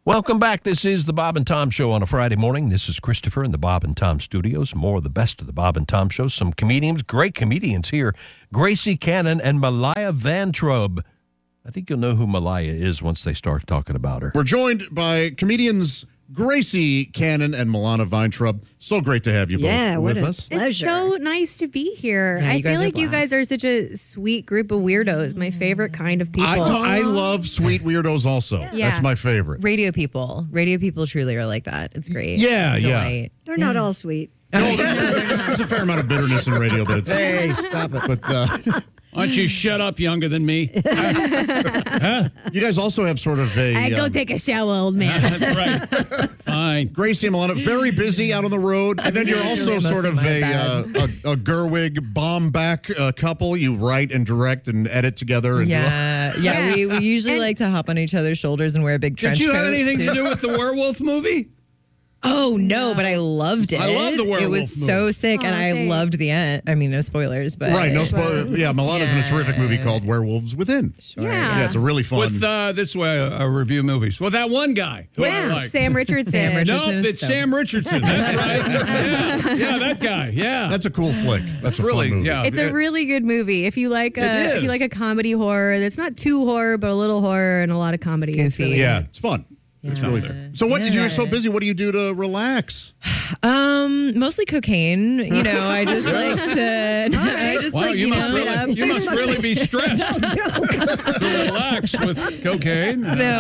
Welcome back. This is the Bob and Tom Show on a Friday morning. This is Christopher in the Bob and Tom studios. More of the best of the Bob and Tom Show. Some comedians, great comedians here. Gracie Cannon and Malaya Vantrub. I think you'll know who Malaya is once they start talking about her. We're joined by comedians Gracie Cannon and Milana Weintraub. So great to have you both with us. Pleasure. It's so nice to be here. Yeah, I feel like you guys are such a sweet group of weirdos. My favorite kind of people. I love sweet weirdos also. Yeah. That's my favorite. Radio people truly are like that. It's great. Yeah, it's yeah. They're not all sweet. There's a fair amount of bitterness in radio, but it's... Hey, stop it. But, why don't you shut up, younger than me? Huh? You guys also have sort of a... Go take a shower, old man. That's right. Fine. Gracie and Milana, very busy out on the road. And then you're also sort of a Gerwig bomb-back couple. You write and direct and edit together. And yeah. We usually like to hop on each other's shoulders and wear a big trench coat. Did you have anything to do with the werewolf movie? Oh, no, but I loved it. I love the werewolf It was so sick, and I loved the end. I mean, no spoilers, but... Right, no spoilers. Yeah, Milana's in a terrific movie called Werewolves Within. Sure. Yeah, it's a really fun... With, this way, I review movies. Well, that one guy. Sam Richardson. No, it's Sam Richardson. That's right. Yeah, that guy. Yeah. That's a cool flick. That's a really fun movie. Yeah, It's a really good movie. If you like a comedy horror that's not too horror, but a little horror and a lot of comedy. It's really it's fun. It's really fun. So you're so busy, what do you do to relax? Mostly cocaine. You know, I just like to... I just you must really be stressed to relax with cocaine.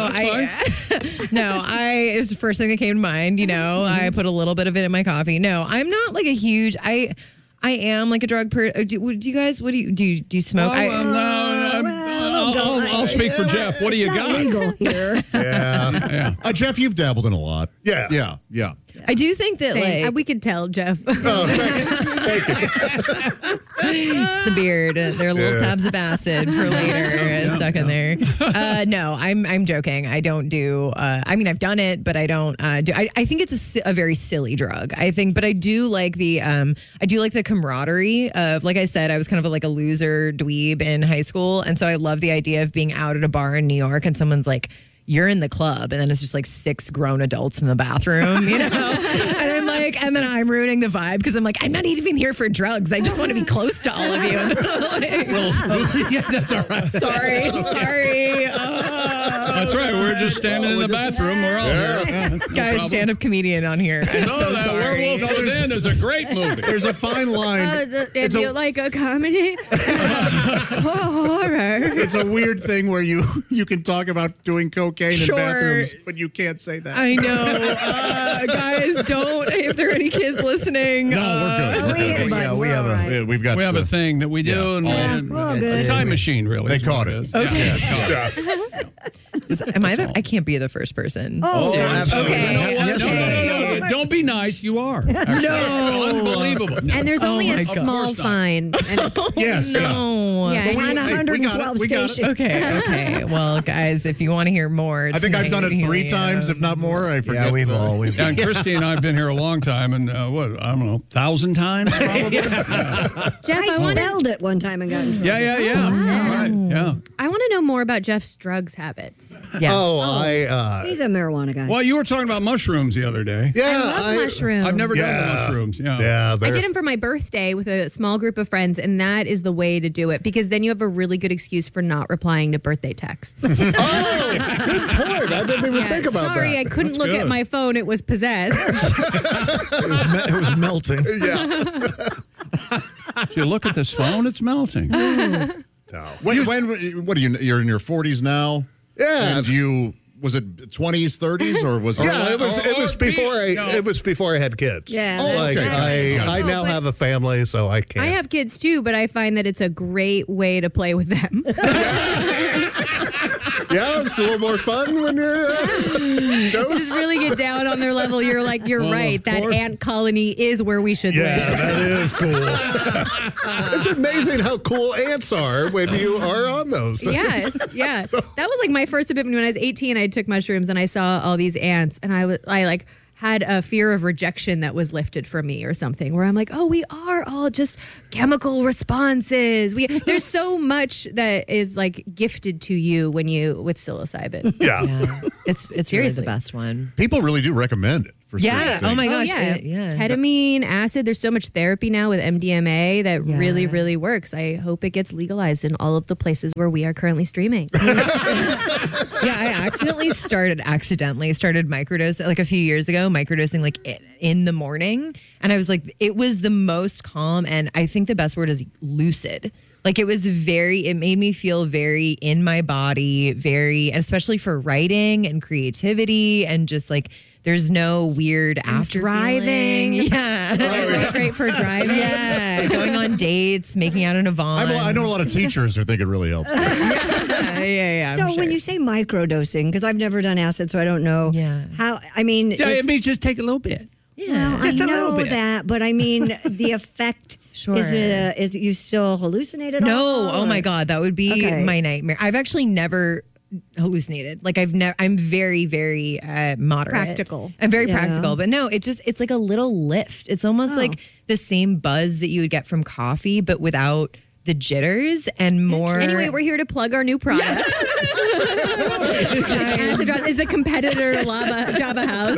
It's the first thing that came to mind. You know, I put a little bit of it in my coffee. No, I'm not like a huge... I am like a drug person. Do you guys? What do you smoke? I'll speak for Jeff. What do you got? Legal here. Yeah. Jeff, you've dabbled in a lot. Yeah. I do think that we could tell, Jeff. Thank you. The beard. There are little tabs of acid for later stuck in there. No, I'm joking. I don't do. I mean, I've done it, but I don't do. I think it's a very silly drug. I think, but I do like the. I do like the camaraderie of. Like I said, I was kind of like a loser dweeb in high school, and so I love the idea of being out at a bar in New York and someone's like, you're in the club, and then it's just like 6 grown adults in the bathroom, you know? And I'm like, and then I'm ruining the vibe because I'm like, I'm not even here for drugs. I just want to be close to all of you. That's all right. Sorry. That's right. We're just standing in the bathroom. We're all here. Guys, stand-up comedian on here. I'm so that sorry. Werewolf Within is a great movie. There's a fine line. If you like a comedy, horror. It's a weird thing where you can talk about doing cocaine in bathrooms, but you can't say that. I know. Guys, don't. If there are any kids listening. No, we're good. We've got a thing that we do. A time machine, really. They caught it. Okay. I can't be the first person. Absolutely. Okay. No. Don't be nice. You are. Actually. No. Unbelievable. No. And there's only a small fine. Yes. No. Yeah. On 112 stations. Okay. Well, guys, if you want to hear more, I think I've done it 3 times, if not more. I forget. Yeah, we've all. And Christy and I have been here a long time, and I don't know, 1,000 times probably. Jeff, I spelled it one time and got in trouble. Yeah. Right. Yeah. I want to know more about Jeff's drugs habits. Yeah. He's a marijuana guy. Well, you were talking about mushrooms the other day. I love mushrooms. I've never done the mushrooms. Yeah. I did them for my birthday with a small group of friends, and that is the way to do it because then you have a really good excuse for not replying to birthday texts. Good point. I didn't even think about sorry, that. I couldn't look at my phone. It was possessed. It was melting. If you look at this phone, it's melting. When, what are you? You're in your 40s now. Yeah. And was it 20s, 30s, or was it? Yeah, it was before I had kids. Yeah. I now have a family, so I can't. I have kids too, but I find that it's a great way to play with them. Yeah, it's a little more fun when you're Just really get down on their level. You're like, you're right. That ant colony is where we should live. Yeah, that is cool. It's amazing how cool ants are when you are on those. Yes, yeah. That was like my first epiphany when I was 18. I took mushrooms and I saw all these ants, and I had a fear of rejection that was lifted from me or something, where I'm like, oh, we are all just chemical responses. There's so much that is like gifted to you with psilocybin. Yeah. It's really the best one. People really do recommend it. For certain Yeah. things. Oh my gosh. yeah. Ketamine, acid. There's so much therapy now with MDMA that really, really works. I hope it gets legalized in all of the places where we are currently streaming. I accidentally started microdosing like a few years ago, microdosing like in the morning. And I was like, it was the most calm. And I think the best word is lucid. Like it made me feel very in my body, and especially for writing and creativity and just like, there's no weird after driving. Yeah. It's great for driving. Yeah. Going on dates, making out in a van. I know a lot of teachers who think it really helps. Yeah. So when you say microdosing, because I've never done acid, so I don't know how. I mean, it means just take a little bit. Well, Just I a little know bit. that, but I mean the effect. Sure. Is you still hallucinate at all? No. Oh my God, that would be Okay. my nightmare. I've actually never hallucinated. Like I'm very, very moderate. Practical. I'm very practical, but no, it's like a little lift. It's almost like the same buzz that you would get from coffee, but without the jitters and more. Anyway, we're here to plug our new product. Acid Drops is a competitor to Java House.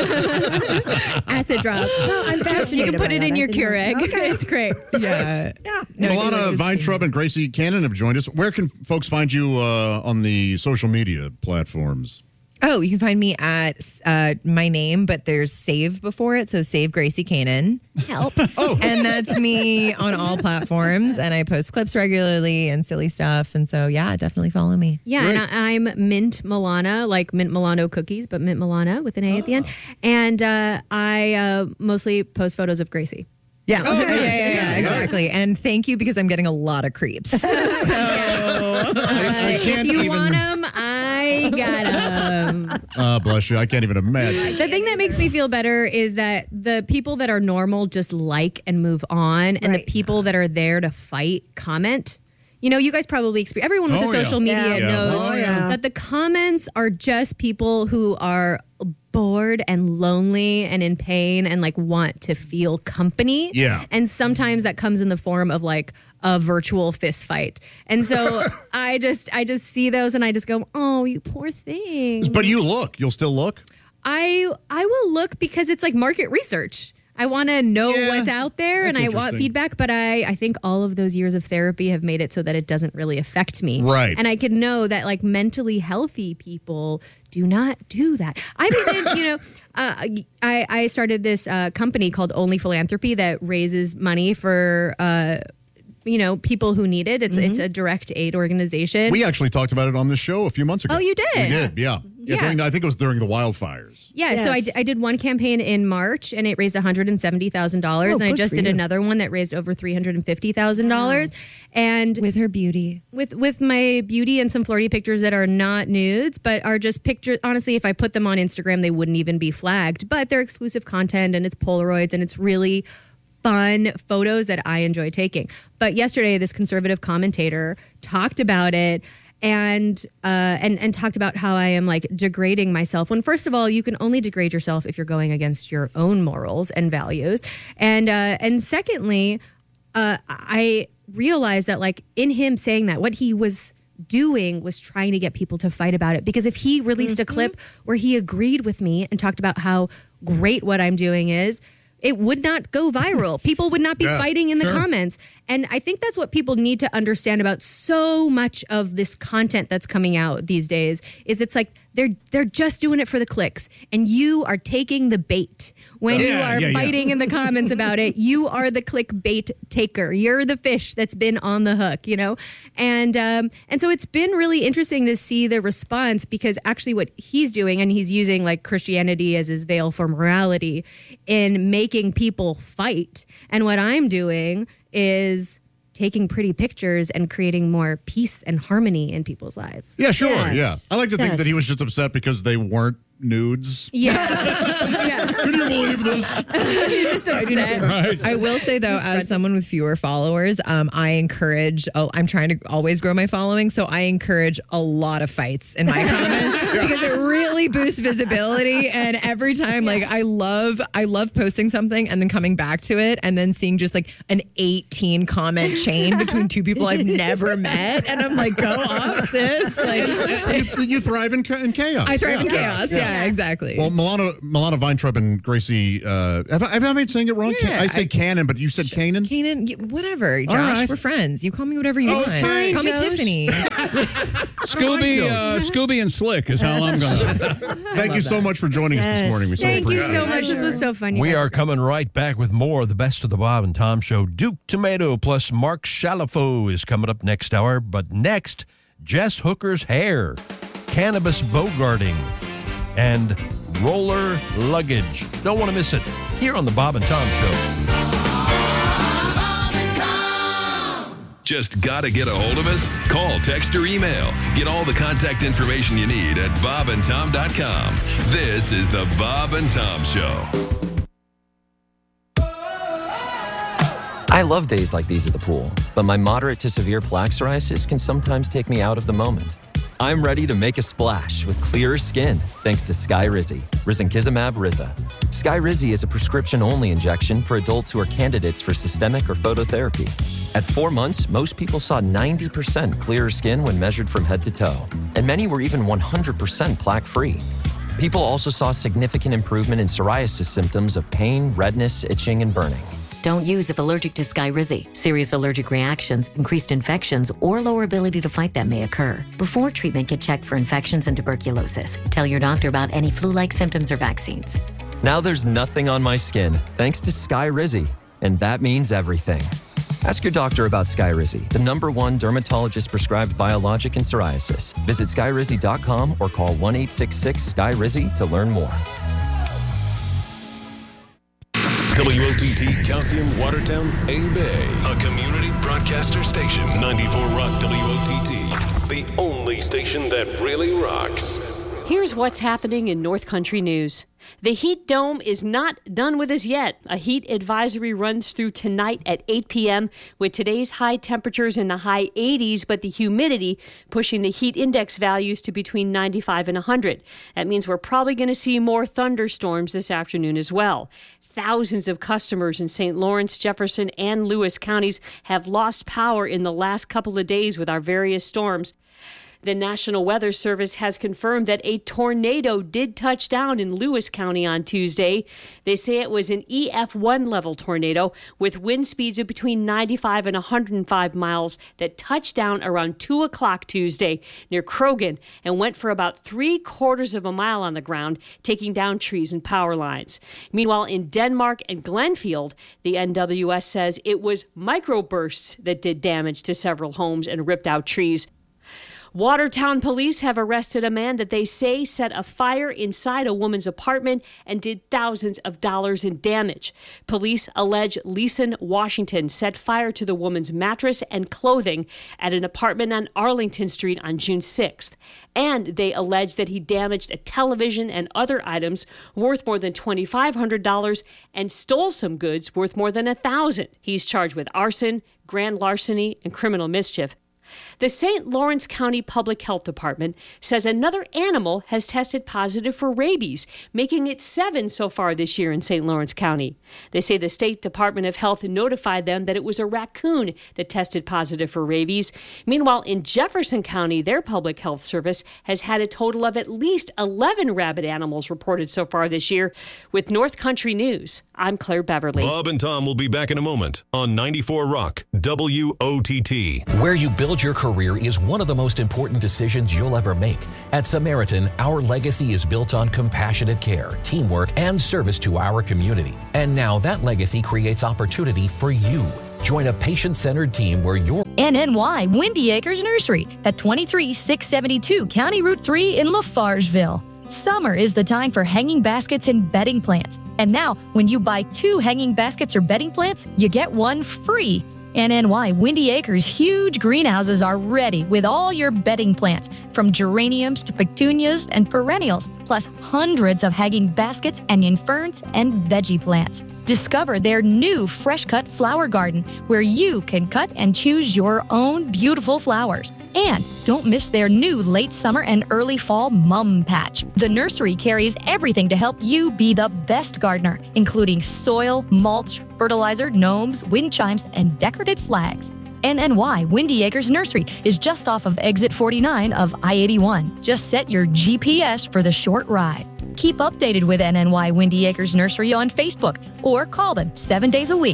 Acid Drops. Well, I'm fascinated. You can put by it that. in your I didn't know. Keurig. Okay. It's great. Yeah. No, Milana Weintraub and Gracie Cannon have joined us. Where can folks find you on the social media platforms? Oh, you can find me at my name, but there's save before it. So save Gracie Cannon. Help. And that's me on all platforms. And I post clips regularly and silly stuff. And so, yeah, definitely follow me. Yeah, Great. and I'm Mint Milana, like Mint Milano cookies, but Mint Milana with an A at the end. And I mostly post photos of Gracie. Yeah. Yeah, exactly. And thank you because I'm getting a lot of creeps. If you want them, I got them. Bless you. I can't even imagine. The thing that makes me feel better is that the people that are normal just like and move on, and the people that are there to fight comment. You know, you guys probably experience, everyone with the social media knows that the comments are just people who are bored and lonely and in pain and like want to feel company. Yeah. And sometimes that comes in the form of like a virtual fist fight. And so I just see those and I just go, oh, you poor thing. But you'll still look? I will look because it's like market research. I want to know what's out there and I want feedback, but I think all of those years of therapy have made it so that it doesn't really affect me. Right. And I can know that like mentally healthy people do not do that. I've even, I started this company called Only Philanthropy that raises money for people who need it. It's a direct aid organization. We actually talked about it on this show a few months ago. Oh, you did? We did, yeah. I think it was during the wildfires. Yeah, so I did one campaign in March and it raised $170,000, and I just did another one that raised over $350,000. And with her beauty, with my beauty and some flirty pictures that are not nudes, but are just pictures. Honestly, if I put them on Instagram, they wouldn't even be flagged. But they're exclusive content, and it's Polaroids, and it's really fun photos that I enjoy taking. But yesterday, this conservative commentator talked about it. And talked about how I am like degrading myself, when first of all, you can only degrade yourself if you're going against your own morals and values. And secondly, I realized that like in him saying that, what he was doing was trying to get people to fight about it. Because if he released a clip where he agreed with me and talked about how great what I'm doing is, it would not go viral. People would not be fighting in the comments. And I think that's what people need to understand about so much of this content that's coming out these days is it's like they're just doing it for the clicks, and you are taking the bait. When you are fighting in the comments about it, you are the clickbait taker. You're the fish that's been on the hook, And so it's been really interesting to see the response, because actually what he's doing, and he's using like Christianity as his veil for morality in making people fight. And what I'm doing is taking pretty pictures and creating more peace and harmony in people's lives. Yeah, sure. Yes. Yeah. I like to think that he was just upset because they weren't nudes. Yeah. Can you believe this? You're just upset. Right. I will say though, as someone with fewer followers, I encourage. I'm trying to always grow my following, so I encourage a lot of fights in my comments because it really boosts visibility. And every time, like I love posting something and then coming back to it and then seeing just like an 18 comment chain between two people I've never met, and I'm like, go off, sis. Like You thrive in chaos. I thrive in chaos. Yeah, exactly. Well, Milana Weintraub and Gracie, have I been saying it wrong? Yeah, I say Cannon, but you said Kanan? Kanan, whatever. Josh, right. we're friends. You call me whatever you want. fine, Call me Josh. Tiffany. Scooby and Slick is how I'm going to. Thank you so much for joining us this morning. We so Thank you appreciate so it. much. This was so fun. you We guys are great. coming right back with more of the best of the Bob and Tom Show. Duke Tomato plus Mark Chalifo is coming up next hour. But next, Jess Hooker's hair, cannabis bogarting, and roller luggage. Don't want to miss it here on the Bob and Tom Show. Just gotta get a hold of us? Call, text, or email. Get all the contact information you need at bobandtom.com. This is the Bob and Tom Show. I love days like these at the pool, but my moderate to severe plaque psoriasis can sometimes take me out of the moment. I'm ready to make a splash with clearer skin thanks to Skyrizi, risankizumab Riza. Skyrizi is a prescription-only injection for adults who are candidates for systemic or phototherapy. At 4 months, most people saw 90% clearer skin when measured from head to toe, and many were even 100% plaque-free. People also saw significant improvement in psoriasis symptoms of pain, redness, itching, and burning. Don't use if allergic to Skyrizi. Serious allergic reactions, increased infections, or lower ability to fight them may occur. Before treatment, get checked for infections and tuberculosis. Tell your doctor about any flu-like symptoms or vaccines. Now there's nothing on my skin thanks to Skyrizi, and that means everything. Ask your doctor about Skyrizi, the #1 dermatologist-prescribed biologic in psoriasis. Visit Skyrizi.com or call 1-866-SKYRIZI to learn more. WOTT Calcium Watertown, A-Bay. A community broadcaster station. 94 Rock WOTT. The only station that really rocks. Here's what's happening in North Country news. The heat dome is not done with us yet. A heat advisory runs through tonight at 8 p.m. with today's high temperatures in the high 80s, but the humidity pushing the heat index values to between 95 and 100. That means we're probably going to see more thunderstorms this afternoon as well. Thousands of customers in St. Lawrence, Jefferson, and Lewis counties have lost power in the last couple of days with our various storms. The National Weather Service has confirmed that a tornado did touch down in Lewis County on Tuesday. They say it was an EF1 level tornado with wind speeds of between 95 and 105 miles that touched down around 2 o'clock Tuesday near Croghan and went for about 3/4 of a mile on the ground, taking down trees and power lines. Meanwhile, in Denmark and Glenfield, the NWS says it was microbursts that did damage to several homes and ripped out trees. Watertown police have arrested a man that they say set a fire inside a woman's apartment and did thousands of dollars in damage. Police allege Leeson Washington set fire to the woman's mattress and clothing at an apartment on Arlington Street on June 6th. And they allege that he damaged a television and other items worth more than $2,500 and stole some goods worth more than $1,000. He's charged with arson, grand larceny, and criminal mischief. The St. Lawrence County Public Health Department says another animal has tested positive for rabies, making it 7 so far this year in St. Lawrence County. They say the State Department of Health notified them that it was a raccoon that tested positive for rabies. Meanwhile, in Jefferson County, their public health service has had a total of at least 11 rabid animals reported so far this year. With North Country News, I'm Claire Beverly. Bob and Tom will be back in a moment on 94 Rock WOTT. Where you build your career is one of the most important decisions you'll ever make. At Samaritan, our legacy is built on compassionate care, teamwork, and service to our community. And now that legacy creates opportunity for you. Join a patient-centered team where you're NNY Windy Acres Nursery at 23672 County Route 3 in Lafargeville. Summer is the time for hanging baskets and bedding plants. And now, when you buy 2 hanging baskets or bedding plants, you get 1 free. NNY Windy Acres huge greenhouses are ready with all your bedding plants, from geraniums to petunias and perennials, plus hundreds of hanging baskets, onion ferns, and veggie plants. Discover their new fresh cut flower garden where you can cut and choose your own beautiful flowers. And don't miss their new late summer and early fall mum patch. The nursery carries everything to help you be the best gardener, including soil, mulch, fertilizer, gnomes, wind chimes, and decorative flags. NNY Windy Acres Nursery is just off of exit 49 of I-81. Just set your GPS for the short ride. Keep updated with NNY Windy Acres Nursery on Facebook or call them 7 days a week,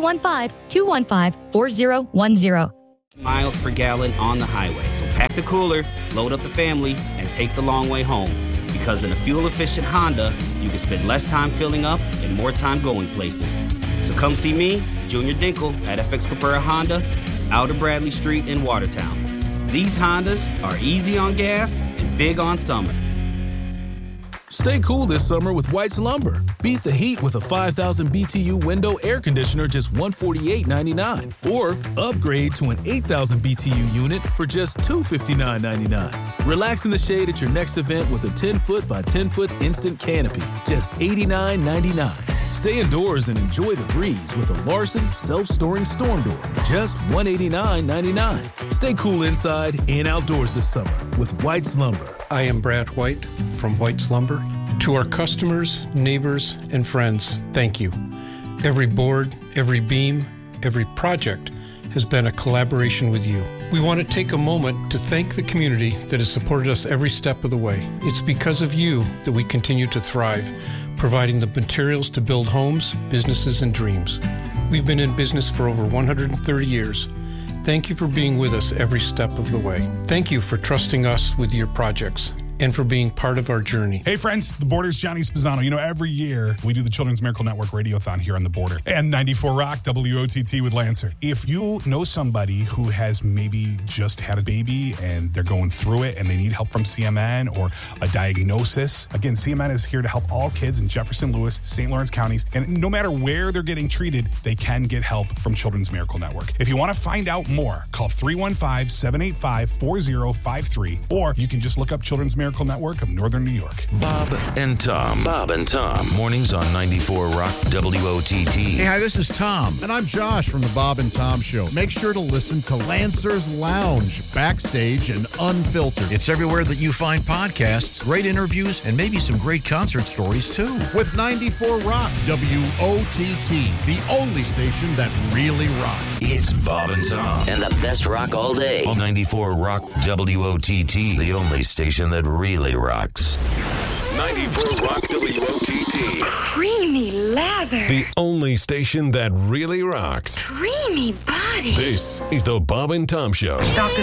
315-215-4010. Miles per gallon on the highway. So pack the cooler, load up the family, and take the long way home. Because in a fuel-efficient Honda, you can spend less time filling up and more time going places. So come see me, Junior Dinkle, at FX Cabrera Honda, out of Bradley Street in Watertown. These Hondas are easy on gas and big on summer. Stay cool this summer with White's Lumber. Beat the heat with a 5,000 BTU window air conditioner just $148.99. Or upgrade to an 8,000 BTU unit for just $259.99. Relax in the shade at your next event with a 10-foot by 10-foot instant canopy, just $89.99. Stay indoors and enjoy the breeze with a Larson self-storing storm door, just $189.99. Stay cool inside and outdoors this summer with White's Lumber. I am Brad White from White's Lumber. To our customers, neighbors, and friends, thank you. Every board, every beam, every project has been a collaboration with you. We want to take a moment to thank the community that has supported us every step of the way. It's because of you that we continue to thrive, providing the materials to build homes, businesses, and dreams. We've been in business for over 130 years. Thank you for being with us every step of the way. Thank you for trusting us with your projects and for being part of our journey. Hey friends, The Border's Johnny Spezzano. You know, every year we do the Children's Miracle Network Radiothon here on The Border and 94 Rock WOTT with Lancer. If you know somebody who has maybe just had a baby and they're going through it and they need help from CMN or a diagnosis, again, CMN is here to help all kids in Jefferson, Lewis, St. Lawrence counties. And no matter where they're getting treated, they can get help from Children's Miracle Network. If you want to find out more, call 315-785-4053, or you can just look up Children's Miracle Network of Northern New York. Bob and Tom. Bob and Tom. Mornings on 94 Rock WOTT. Hey, hi, this is Tom. And I'm Josh from the Bob and Tom Show. Make sure to listen to Lancer's Lounge, backstage and unfiltered. It's everywhere that you find podcasts, great interviews, and maybe some great concert stories, too. With 94 Rock WOTT, the only station that really rocks. It's Bob and Tom. And the best rock all day. On 94 Rock WOTT, the only station that really rocks. 94 Rock WOTT. Creamy lather. The only station that really rocks. Creamy body. This is the Bob and Tom Show. Dr.